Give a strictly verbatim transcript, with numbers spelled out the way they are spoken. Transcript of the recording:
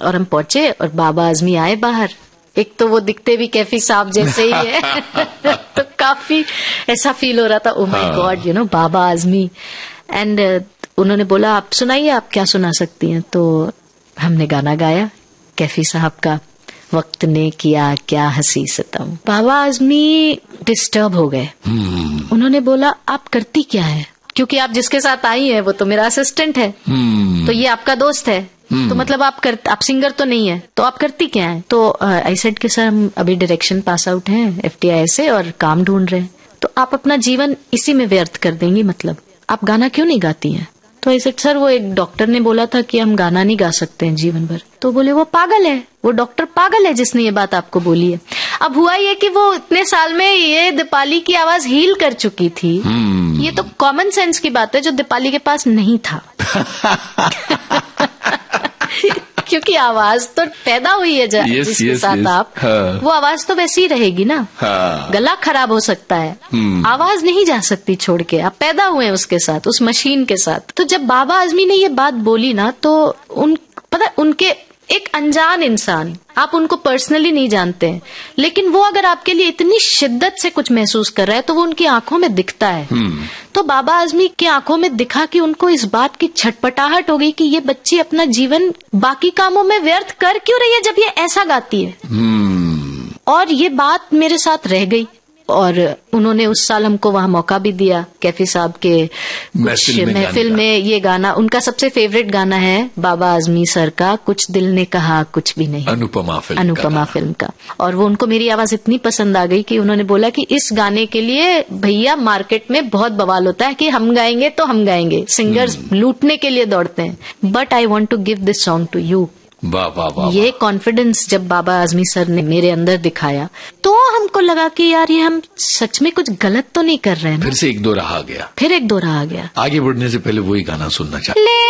और हम पहुंचे और बाबा आजमी आए बाहर। एक तो वो दिखते भी कैफी साहब जैसे ही है तो काफी ऐसा फील हो रहा था, oh my God you know Baba Azmi. And uh, उन्होंने बोला आप सुनाइए, आप क्या सुना सकती हैं। तो हमने गाना गाया कैफी साहब का, वक्त ने किया क्या हंसी सितम। बाबा आजमी डिस्टर्ब हो गए। hmm. उन्होंने बोला आप करती क्या है, क्योंकि आप जिसके साथ आई हैं वो तो मेरा असिस्टेंट है, hmm. तो ये आपका दोस्त है, hmm. तो मतलब आप कर आप सिंगर तो नहीं है, तो आप करती क्या है। तो आई सेड कि सर हम अभी डायरेक्शन पास आउट हैं एफ टी आई से और काम ढूंढ रहे हैं, तो आप अपना जीवन इसी में व्यर्थ कर देंगी, मतलब आप गाना क्यों नहीं गाती हैं। तो ऐसे सर वो एक डॉक्टर ने बोला था कि हम गाना नहीं गा सकते हैं जीवन भर। तो बोले वो पागल है, वो डॉक्टर पागल है जिसने ये बात आपको बोली है। अब हुआ ये कि वो इतने साल में ये दीपाली की आवाज हील कर चुकी थी। hmm. ये तो कॉमन सेंस की बात है जो दीपाली के पास नहीं था क्योंकि आवाज तो पैदा हुई है yes, जिसके yes, साथ yes. आप हाँ. वो आवाज तो वैसी ही रहेगी ना। हाँ. गला खराब हो सकता है, hmm. आवाज नहीं जा सकती छोड़ के, आप पैदा हुए हैं उसके साथ, उस मशीन के साथ। तो जब बाबा आजमी ने ये बात बोली ना, तो उन पता उनके एक अनजान इंसान, आप उनको पर्सनली नहीं जानते हैं, लेकिन वो अगर आपके लिए इतनी शिद्दत से कुछ महसूस कर रहा है तो वो उनकी आंखों में दिखता है। hmm. तो बाबा आजमी की आंखों में दिखा कि उनको इस बात की छटपटाहट हो गई कि ये बच्ची अपना जीवन बाकी कामों में व्यर्थ कर क्यों रही है जब ये ऐसा गाती है। hmm. और ये बात मेरे साथ रह गई और उन्होंने उस साल हमको वहाँ मौका भी दिया कैफी साहब के महफिल में, में ये गाना उनका सबसे फेवरेट गाना है बाबा आजमी सर का, कुछ दिल ने कहा कुछ भी नहीं, अनुपमा फिल्म अनुपमा का। फिल्म का। और वो उनको मेरी आवाज इतनी पसंद आ गई कि उन्होंने बोला कि इस गाने के लिए भैया मार्केट में बहुत बवाल होता है कि हम गाएंगे तो हम गाएंगे, सिंगर्स hmm. लूटने के लिए दौड़ते हैं, but I want to give this song to you. वाह वाह वाह। ये कॉन्फिडेंस जब बाबा आजमी सर ने मेरे अंदर दिखाया तो हमको लगा कि यार ये हम सच में कुछ गलत तो नहीं कर रहे हैं। फिर से एक दो राह आ गया, फिर एक दो राह आ गया। आगे बढ़ने से पहले वही गाना सुनना चाहते।